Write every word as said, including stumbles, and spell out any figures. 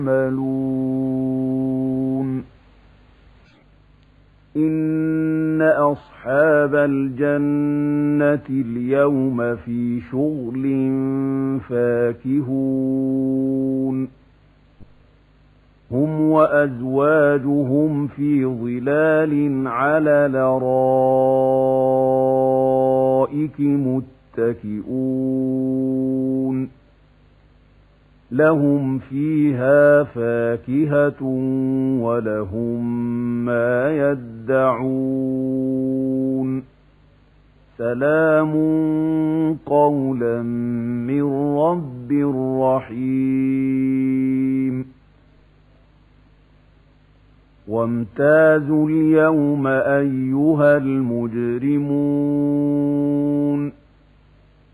يعملون إن أصحاب الجنة اليوم في شغل فاكهون هم وأزواجهم في ظلال على الأرائك متكئون لهم فيها فاكهة ولهم ما يدعون سلام قولا من رب رحيم وامتازوا اليوم أيها المجرمون